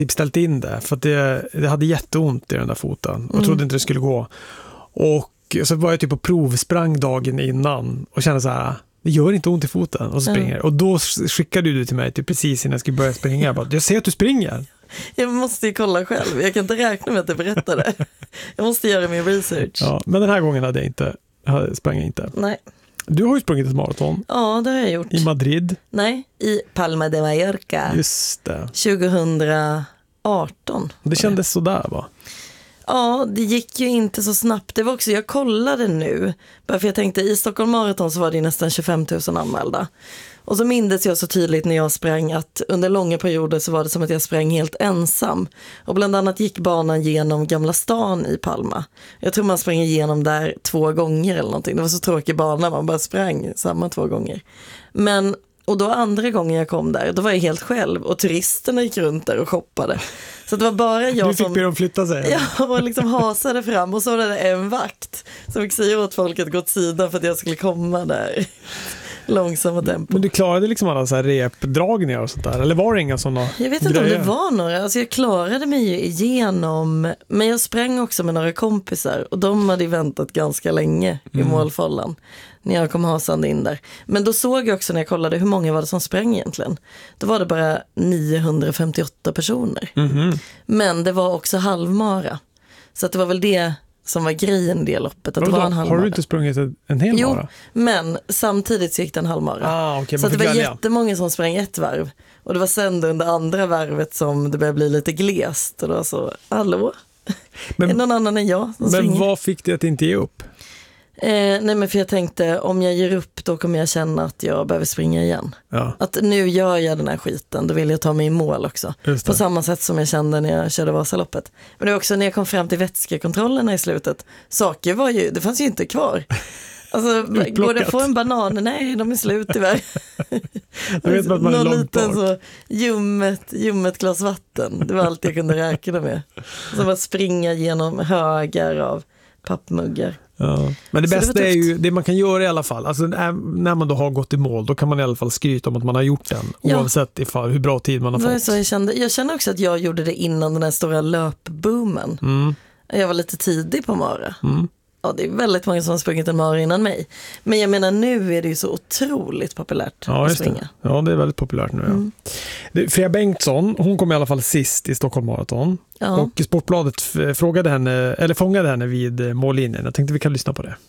typ ställt in det för att det hade jätteont i den där foten och trodde inte det skulle gå. Och så var jag typ på provsprang dagen innan och kände så här, det gör inte ont i foten och så springer. Och då skickade du till mig typ precis innan jag skulle börja springa. Jag bara, jag ser att du springer. Jag måste ju kolla själv. Jag kan inte räkna med att du berättar det. Jag måste göra min research. Ja, men den här gången sprang jag inte. Nej. Du har ju sprungit ett maraton. Ja, det har jag gjort. I Madrid? Nej, i Palma de Mallorca. Just det. 2018. Det kändes sådär, va? Ja, det gick ju inte så snabbt. Det var också, jag kollade nu. Bara för jag tänkte, i Stockholm Marathon så var det nästan 25 000 anmälda. Och så mindes jag så tydligt när jag sprang att under långa perioder så var det som att jag sprang helt ensam. Och bland annat gick banan genom Gamla stan i Palma. Jag tror man sprang igenom där 2 gånger eller någonting. Det var så tråkig bana, man bara sprang samma 2 gånger. Och då andra gången jag kom där, då var jag helt själv och turisterna gick runt där och shoppade. Så det var bara jag du fick be dem flytta sig. Jag var liksom hasade fram och så var det en vakt som fick säga åt folk att gå åt sidan för att jag skulle komma där. Långsamma tempo. Men du klarade liksom alla så här repdragningar och sånt där? Eller var det inga sådana Jag vet inte grejer? om det var några. Alltså jag klarade mig ju igenom. Men jag sprang också med några kompisar. Och de hade ju väntat ganska länge i målfållan. När jag kom hasande in där. Men då såg jag också när jag kollade hur många var det som sprang egentligen. Då var det bara 958 personer. Men det var också halvmara. Så att det var väl det som var grejen i det loppet. Att det var en halvmara. Har du inte sprungit en hel mara? Jo, men samtidigt så gick det en halvmara. Okay, så att det var jättemånga som sprang ett varv. Och det var sen under andra varvet som det började bli lite glest. Och då så, hallå? Men, är någon annan än jag som springer? Men vad fick det att inte ge upp? Nej, men för jag tänkte, om jag ger upp då kommer jag känna att jag behöver springa igen. Ja. Att nu gör jag den här skiten, då vill jag ta mig i mål också. På samma sätt som jag kände när jag körde Vasaloppet. Men det var också när jag kom fram till vätskekontrollerna i slutet. Saker var ju, det fanns ju inte kvar. Alltså, går det att få en banan? Nej, de är slut tyvärr. Jag vet att man är långt bak. Så ljummet glas vatten. Det var allt jag kunde räkna med. Så bara springa genom högar av pappmuggar. Ja. Men det så bästa det är ju det man kan göra i alla fall. Alltså, när man då har gått i mål, då kan man i alla fall skryta om att man har gjort den. Oavsett hur bra tid man har fått. Så jag känner också att jag gjorde det innan den här stora löpboomen. Jag var lite tidig på mara. Ja, det är väldigt många som har sprungit en mara innan mig. Men jag menar, nu är det ju så otroligt populärt att springa. Det. Ja, det är väldigt populärt nu. Ja. Freja Bengtsson, hon kom i alla fall sist i Stockholm Marathon. Ja. Och Sportbladet fångade henne vid mållinjen. Jag tänkte vi kan lyssna på det.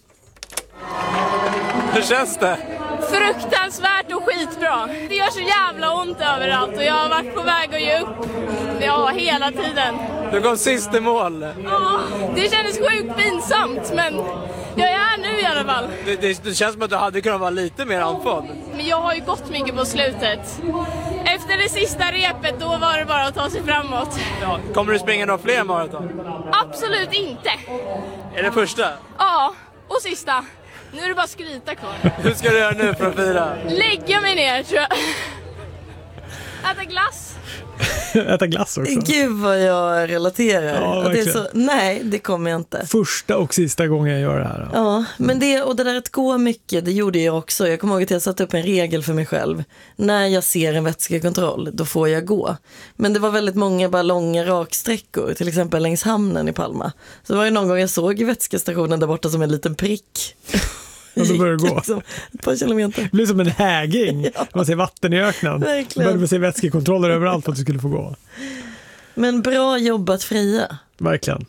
Hur känns det? Fruktansvärt och skitbra. Det gör så jävla ont överallt och jag har varit på väg att ge upp. Ja, hela tiden. Du kom sist i mål. Ja, det kändes sjukt pinsamt, men jag är här nu i alla fall. Det känns som att du hade kunnat vara lite mer andfådd. Men jag har ju gått mycket på slutet. Efter det sista repet, då var det bara att ta sig framåt. Ja, kommer du springa några fler maraton? Absolut inte. Är det första? Ja, och sista. Nu är det bara skryta kvar. Hur ska du göra nu för att fira? Lägga mig ner, tror jag. Äta glass. Äta glass också. Gud vad jag relaterar. Ja, det är så, nej, det kommer jag inte. Första och sista gången jag gör det här. Ja, men det där att gå mycket, det gjorde jag också. Jag kommer ihåg att jag satte upp en regel för mig själv. När jag ser en vätskekontroll, då får jag gå. Men det var väldigt många bara långa raksträckor, till exempel längs hamnen i Palma. Så var det någon gång jag såg vätskestationen där borta som en liten prick. Och då börjar det gå. Liksom, ett par kilometer. Det blir som en häging. Ja. Man ser vatten i öknen. Verkligen. Började man se vätskekontroller överallt för att du skulle få gå. Men bra jobbat, Freja. Verkligen.